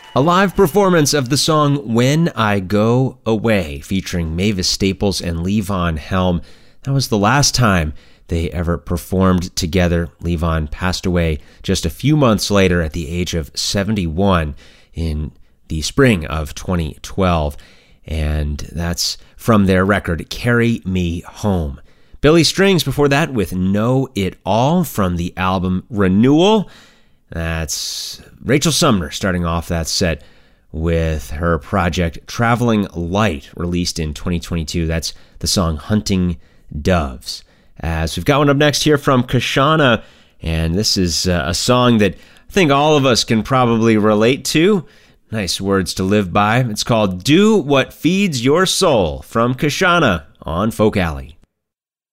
A live performance of the song When I Go Away, featuring Mavis Staples and Levon Helm. That was the last time they ever performed together. Levon passed away just a few months later at the age of 71 in the spring of 2012. And that's from their record, Carry Me Home. Billy Strings before that with Know It All from the album Renewal. That's Rachel Sumner starting off that set with her project Traveling Light, released in 2022. That's the song Hunting Doves. As we've got one up next here from Kashana, and this is a song that I think all of us can probably relate to. Nice words to live by. It's called Do What Feeds Your Soul from Kashana on Folk Alley.